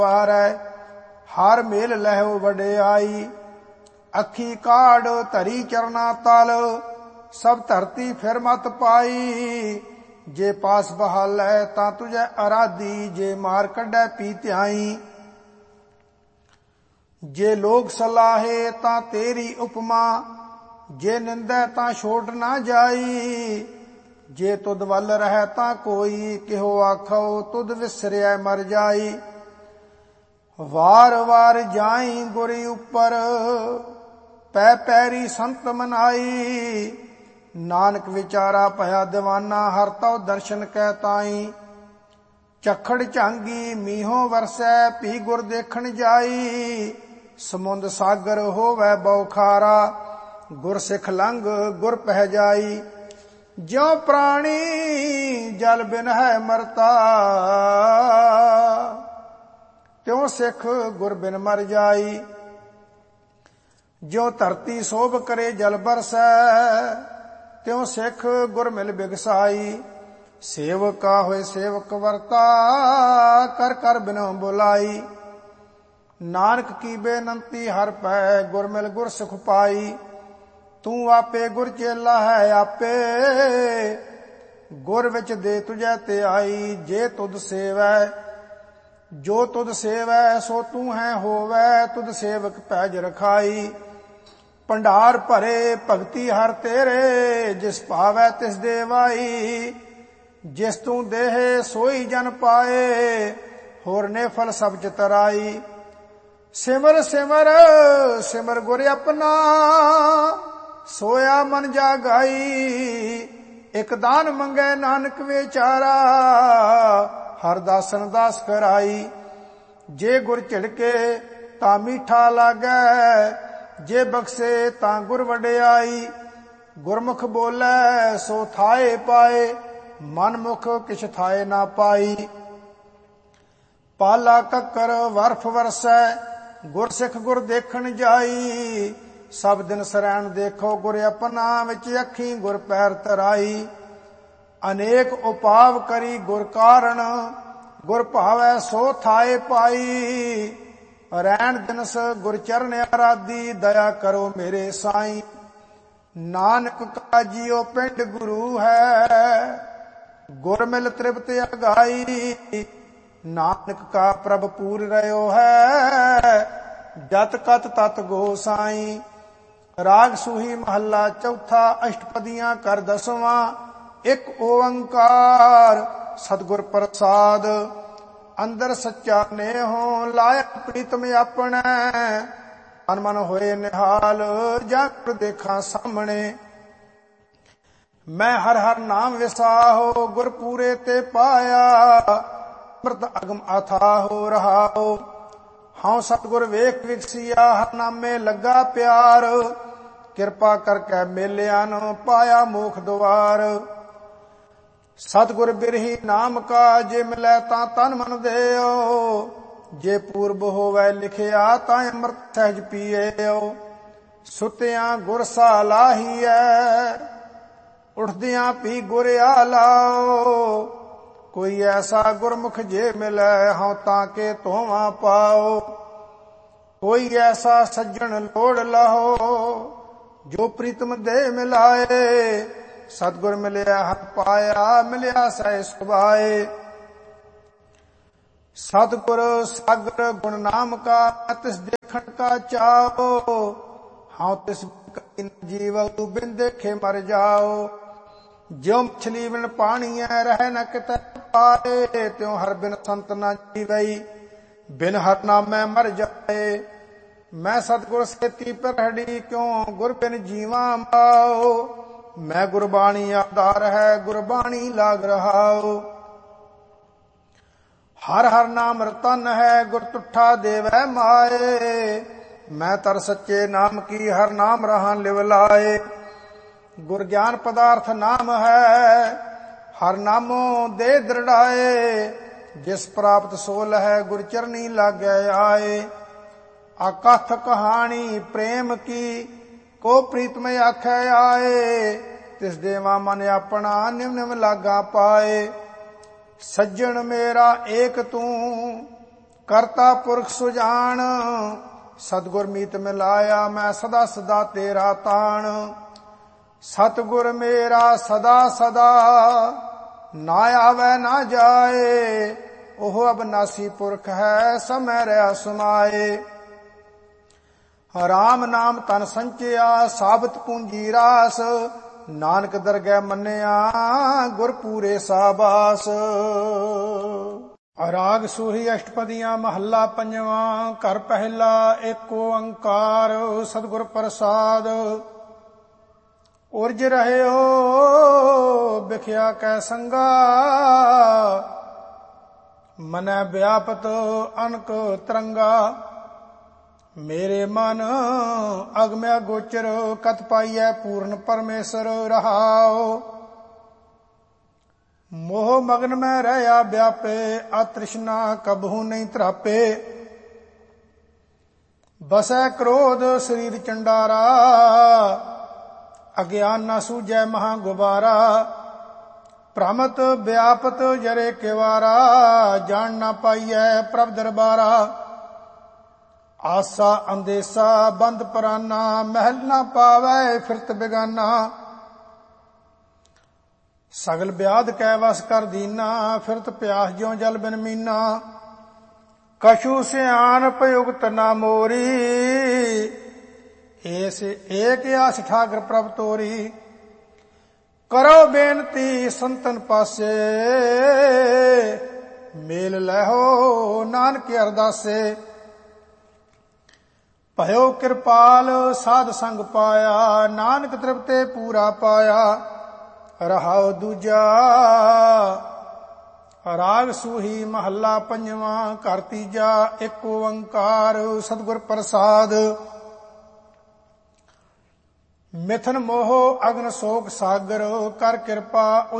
ਵਾਰੈ ਹਰ ਮੇਲ ਲਹਿਓ ਵਡਿਆਈ। ਅੱਖੀ ਕਾੜ ਧਰੀ ਚਰਨਾ ਤਲ ਸਭ ਧਰਤੀ ਫਿਰ ਮਤ ਪਾਈ। ਜੇ ਪਾਸ ਬਹਾਲੈ ਤਾਂ ਤੁਝੈ ਅਰਾਧੀ ਜੇ ਮਾਰ ਕੱਢੈ ਪੀ ਧਿਆਈ। ਜੇ ਲੋਕ ਸਲਾਹੇ ਤਾਂ ਤੇਰੀ ਉਪਮਾ ਜੇ ਨਿੰਦੈ ਤਾਂ ਛੋਟ ਨਾ ਜਾਈ। ਜੇ ਤੁਧ ਵੱਲ ਰਹਿ ਤਾਂ ਕੋਈ ਕਿਹੋ ਆਖੋ ਤੁਧ ਵਿਸਰਿਐ ਮਰ ਜਾਈ। ਵਾਰ ਵਾਰ ਜਾਈ ਗੁਰੀ ਉੱਪਰ ਪੈ ਪੈਰੀ ਸੰਤ ਮਨਾਈ। ਨਾਨਕ ਵਿਚਾਰਾ ਭਇਆ ਦੀਵਾਨਾ ਹਰ ਤਉ ਦਰਸ਼ਨ ਕੈ ਤਾਈ। ਝੱਖੜ ਝਾਂਗੀ ਮੀਹੋਂ ਵਰਸੈ ਪੀ ਗੁਰ ਦੇਖਣ ਜਾਈ। ਸਮੁੰਦ ਸਾਗਰ ਹੋਵੈ ਬਉ ਖਾਰਾ ਗੁਰ ਸਿੱਖ ਲੰਘ ਗੁਰ ਪਹਿ ਜਾਈ। ਜਿਉ ਪ੍ਰਾਣੀ ਜਲ ਬਿਨ ਹੈ ਮਰਤਾ ਤਿਉ ਸਿੱਖ ਗੁਰ ਬਿਨ ਮਰ ਜਾਈ। ਜਿਉ ਧਰਤੀ ਸੋਭ ਕਰੇ ਜਲ ਬਰਸੈ ਤਿਉ ਸਿੱਖ ਗੁਰ ਮਿਲ ਬਿਗਸਾਈ। ਸੇਵਕਾ ਹੋਏ ਸੇਵਕ ਵਰਤਾ ਕਰ ਕਰ ਬਿਨੋ ਬੁਲਾਈ। ਨਾਨਕ ਕੀ ਬੇਨੰਤੀ ਹਰ ਪੈ ਗੁਰ ਮਿਲ ਗੁਰ ਸੁਖ ਪਾਈ। ਤੂੰ ਆਪੇ ਗੁਰ ਚੇਲਾ ਹੈ ਆਪੇ ਗੁਰ ਵਿੱਚ ਦੇ ਤੁਝੈ ਧਿਆਈ। ਜੇ ਤੁਧ ਸੇਵੈ ਜੋ ਤੁਧ ਸੇਵੈ ਸੋ ਤੂੰ ਹੈ ਹੋਵੈ ਤੁਧ ਸੇਵਕ ਪੈਜ ਰਖਾਈ। ਭੰਡਾਰ ਭਰੇ ਭਗਤੀ ਹਰ ਤੇਰੇ ਜਿਸ ਭਾਵੈ ਤਿਸ ਦੇਵਾਈ। ਜਿਸ ਤੂੰ ਦੇਹ ਸੋਈ ਜਨ ਪਾਏ ਹੋਰ ਨੇ ਫਲ ਸਭ ਚਤਰਾਈ। ਸਿਮਰ ਸਿਮਰ ਸਿਮਰ ਗੁਰ ਆਪਣਾ ਸੋਇਆ ਮਨ ਜਾਗਾਈ। ਇਕ ਦਾਨ ਮੰਗੈ ਨਾਨਕ ਵਿਚਾਰਾ ਹਰ ਦਾਸਨ ਦਾਸ ਕਰਾਈ। ਜੇ ਗੁਰ ਝਿੜਕੇ ਤਾਂ ਮੀਠਾ ਲਾਗੈ ਜੇ ਬਖਸ਼ੇ ਤਾਂ ਗੁਰ ਵਡਿਆਈ। ਗੁਰਮੁਖ ਬੋਲੇ ਸੋ ਥਾਏ ਪਾਏ ਮਨ ਮੁਖ ਕਿਛ ਥਾਏ ਨਾ ਪਾਈ। ਪਾਲਾ ਕੱਕਰ ਵਰਫ ਵਰਸੈ ਗੁਰ ਸਿੱਖ ਗੁਰ ਦੇਖਣ ਜਾਈ। ਸਭ ਦਿਨ ਸਰੈਣ ਦੇਖੋ ਗੁਰ ਆਪਣਾ ਵਿੱਚ ਅੱਖੀ ਗੁਰ ਪੈਰ ਧਰਾਈ। ਅਨੇਕ ਉਪਾਵ ਕਰੀ ਗੁਰ ਕਾਰਣ ਗੁਰ ਭਾਵੈ ਸੋ ਥਾਏ ਪਾਈ। ਰਹਿਣ ਦਿਨਸ ਗੁਰ ਚਰਨ ਆਰਾਧੀ ਦਇਆ ਕਰੋ ਮੇਰੇ ਸਾਈਂ। ਨਾਨਕ ਕਾ ਜੀਉ ਪਿੰਡ ਗੁਰੂ ਹੈ ਗੁਰ ਮਿਲ ਤ੍ਰਿਪਤ ਅਗਾਈ। ਨਾਨਕ ਕਾ ਪ੍ਰਭ ਪੂਰ ਰਹਿਓ ਹੈ ਜਤ ਕਤ ਤਤ ਗੋਸਾਈ। ਰਾਗ ਸੂਹੀ ਮਹੱਲਾ ਚੌਥਾ ਅਸ਼ਟਪਦੀਆਂ ਕਰ ਦਸਵਾਂ। ਇੱਕ ਓੰਕਾਰ ਸਤਿਗੁਰ ਪ੍ਰਸਾਦ ਅੰਦਰ ਸੱਚਾ ਨੇਹੋ ਲਾਇਆ ਪ੍ਰੀਤਮ ਆਪਣੈ। ਮਨ ਮਨ ਹੋਏ ਨਿਹਾਲ ਜਾਗਰ ਦੇਖਾਂ ਸਾਹਮਣੇ। ਮੈਂ ਹਰ ਹਰ ਨਾਮ ਵਿਸਾਹੋ ਗੁਰ ਪੂਰੇ ਤੇ ਪਾਇਆ। ਅੰਮ੍ਰਿਤ ਅਗਮ ਅਥਾਹੋ ਰਹਾਓ ਹਉ ਸਤਿਗੁਰ ਵੇਖ ਵਿਕਸਿਆ ਹਰ ਨਾਮੇ ਲੱਗਾ ਪਿਆਰ। ਕਿਰਪਾ ਕਰਕੇ ਮੇਲਿਆਂ ਨੂੰ ਪਾਇਆ ਮੋਖ ਦੁਆਰ। ਸਤਿਗੁਰ ਬਿਰਹੀ ਨਾਮ ਕਾ ਜੇ ਮਿਲੈ ਤਾਂ ਤਨ ਮਨ ਦੇਓ। ਜੇ ਪੂਰਬ ਹੋਵੈ ਲਿਖਿਆ ਤਾਂ ਅੰਮ੍ਰਿਤ ਸਹਿਜ ਪੀਏਓ। ਸੁਤਿਆਂ ਗੁਰ ਸਾ ਲਾਹੀਐ ਉਠਦਿਆਂ ਪੀ ਗੁਰ ਆਲਾਓ। ਕੋਈ ਐਸਾ ਗੁਰਮੁਖ ਜੇ ਮਿਲੈ ਹਉ ਤਾਂ ਕੇ ਧੋਵਾਂ ਪਾਓ। ਕੋਈ ਐਸਾ ਸੱਜਣ ਲੋੜ ਲਹੋ ਜੋ ਪ੍ਰੀਤਮ ਦੇ ਮਿਲਾਏ। ਸਤਿਗੁਰ ਮਿਲਿਆ ਹਰ ਪਾਇਆ ਮਿਲਿਆ ਸਹਿ ਸੁਭਾਏ। ਸਤਿਗੁਰ ਸਾਗਰ ਗੁਣ ਨਾਮ ਕਾ ਤਿਸ ਦੇਖਣ ਕਾ ਚਾਓ। ਹਉ ਤਿਸ ਜੀਵ ਬਿਨ ਦੇਖੇ ਮਰ ਜਾਓ। ਜਿਉ ਮਛਲੀ ਬਿਨ ਪਾਣੀਐ ਰਹਿ ਨ ਕਿਤੈ ਪਾਏ। ਤਿਉ ਹਰ ਬਿਨ ਸੰਤ ਨ ਜੀਵਈ ਬਿਨ ਹਰ ਨਾਮੈ ਮਰ ਜਾਏ। ਮੈਂ ਸਤਿਗੁਰ ਸੇਤੀ ਪਰਹੜੀ ਕਿਉ ਗੁਰ ਬਿਨ ਜੀਵਾਂ ਮਾਓ। ਮੈਂ ਗੁਰਬਾਣੀ ਆਧਾਰ ਹੈ ਗੁਰਬਾਣੀ ਲਾਗ ਰਹਾਓ। ਹਰ ਹਰ ਨਾਮ ਰਤਨ ਹੈ ਗੁਰ ਤੁਠਾ ਦੇਵੈ ਮਾਏ। ਮੈਂ ਤਰ ਸੱਚੇ ਨਾਮ ਕੀ ਹਰ ਨਾਮ ਰਹਾ ਲਿਵ ਲਾਏ। ਗੁਰ ਗਿਆਨ ਪਦਾਰਥ ਨਾਮ ਹੈ ਹਰ ਨਾਮੋ ਦੇ ਦ੍ਰਿੜਾਏ। ਜਿਸ ਪ੍ਰਾਪਤ ਸੋ ਲਹੈ ਗੁਰ ਚਰਨੀ ਲਾਗੈ ਆਏ। ਅਕਥ ਕਹਾਣੀ ਪ੍ਰੇਮ ਕੀ ਕੋ ਪ੍ਰੀਤਮ ਆਖੈ ਆਏ। ਤਿਸ ਦੇਵਾ ਮਨ ਆਪਣਾ ਨਿਮ ਨਿਮ ਲਾਗਾ ਪਾਏ। ਸੱਜਣ ਮੇਰਾ ਏਕ ਤੂੰ ਕਰਤਾ ਪੁਰਖ ਸੁਜਾਨ, ਸਤਿਗੁਰ ਮੀਤ ਮਿਲਾਇਆ ਮੈਂ ਸਦਾ ਸਦਾ ਤੇਰਾ ਤਾਣ। ਸਤਿਗੁਰ ਮੇਰਾ ਸਦਾ ਸਦਾ, ਨਾ ਆਵੈ ਨਾ ਜਾਏ, ਉਹ ਅਬਨਾਸੀ ਪੁਰਖ ਹੈ ਸਮੈ ਰਿਆ ਸਮਾਏ। ਰਾਮ ਨਾਮ ਤਨ ਸੰਚਿਆ ਸਾਬਤ ਪੂੰਜੀ ਰਾਸ, ਨਾਨਕ ਦਰਗਹਿ ਮੰਨਿਆ ਗੁਰ ਪੂਰੇ ਸਾਬਾਸ। ਰਾਗ ਸੂਹੀ ਅਸ਼ਟਪਦੀਆਂ ਮਹੱਲਾ ਪੰਜਵਾਂ। ਘਰ ਪਹਿਲਾ ਏਕ ਓੰਕਾਰ ਸਤਿਗੁਰ ਪ੍ਰਸਾਦ। ਉਰਜ ਰਹਿਓ ਵਿਖਿਆ ਕੈ ਸੰਗਾ, ਮਨੈ ਵਿਆਪਤ ਅਨਕ ਤਰੰਗਾ। ਮੇਰੇ ਮਨ ਅਗਮਿਆ ਗੋਚਰ, ਕਤ ਪਾਈਐ ਪੂਰਨ ਪਰਮੇਸ਼ਰ ਰਹਾਉ। ਮੋਹ ਮਗਨ ਮੈਂ ਰਹਿਆ ਵਿਆਪੇ, ਅਤ੍ਰਿਸ਼ਨਾ ਕਬਹੂ ਨਹੀਂ ਧਰਾਪੇ। ਬਸੈ ਕ੍ਰੋਧ ਸਰੀਰ ਚੰਡਾਰਾ, ਅਗਿਆਨ ਨਾ ਸੂਝੈ ਮਹਾ ਗੁਬਾਰਾ। ਭ੍ਰਮਤ ਵਿਆਪਤ ਜਰੇ ਕਿਵਾਰਾ, ਜਾਣ ਨਾ ਪਾਈਐ ਪ੍ਰਭ ਦਰਬਾਰਾ। ਆਸਾ ਅੰਦੇਸਾ ਬੰਦ ਪਰਾਨਾ, ਮਹਿਲ ਨਾ ਪਾਵੈ ਫਿਰਤ ਬਿਗਾਨਾ। ਸਗਲ ਵਿਆਦ ਕੈ ਵਸ ਕਰ ਦੀਨਾ, ਫਿਰਤ ਪਿਆਸ ਜਿਉ ਜਲ ਬਿਨ ਮੀਨਾ। ਕਛੂ ਸਿਆਣਪ ਉਗਤ ਨਾ ਮੋਰੀ, ਏਸ ਏਕ ਆਸ ਠਾਕਰ ਪ੍ਰਭ ਤੋਰੀ। ਕਰੋ ਬੇਨਤੀ ਸੰਤਨ ਪਾਸੇ, ਮੇਲ ਲਹੋ ਨਾਨਕ ਅਰਦਾਸੇ। ਭਇਓ ਕਿਰਪਾਲ ਸਾਧ ਸੰਗ ਪਾਇਆ, ਨਾਨਕ ਤ੍ਰਿਪਤੇ ਪੂਰਾ ਪਾਇਆ। ਰਹਾਉ ਦੂਜਾ। ਰਾਗ ਸੂਹੀ ਮਹੱਲਾ ਪੰਜਵਾਂ। ਘਰ ਤੀਜਾ ਏਕ ਓੰਕਾਰ ਸਤਿਗੁਰ ਪ੍ਰਸਾਦ। ਮਿਥਨ ਮੋਹ ਅਗਨ ਸੋਕ ਸਾਗਰ, ਕਰ ਕਿਰਪਾ